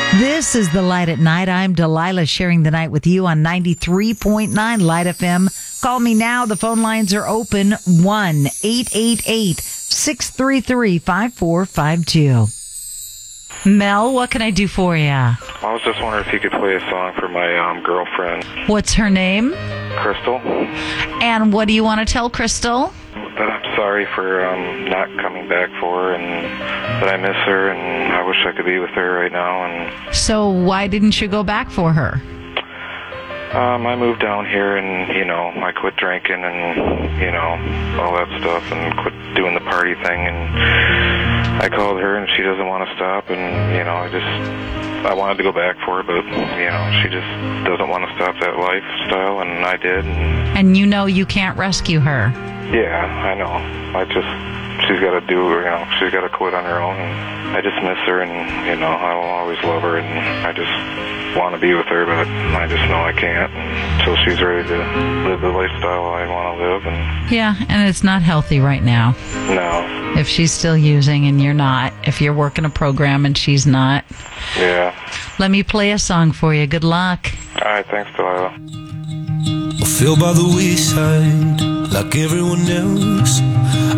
This is The Light at Night. I'm Delilah, sharing the night with you on 93.9 Light FM. Call me now. The phone lines are open. 1-888-633-5452. Mel, what can I do for you? I was just wondering if you could play a song for my girlfriend. What's her name? Crystal. And what do you want to tell Crystal? That I'm sorry for not coming back for her, and that I miss her, and I wish I could be with her right now. And So why didn't you go back for her? I moved down here, and, I quit drinking and, all that stuff, and quit doing the party thing, and I called her, and she doesn't want to stop, and, I wanted to go back for her, but, she just doesn't want to stop that lifestyle, and I did. And you know you can't rescue her. Yeah, I know. She's got to she's got to quit on her own, and I just miss her, and, I will always love her, and I just want to be with her, but I just know I can't until she's ready to live the lifestyle I want to live. And Yeah, and it's not healthy right now. No. If she's still using and you're not, if you're working a program and she's not. Yeah. Let me play a song for you. Good luck. All right, thanks, Delilah. I feel by the wayside like everyone else.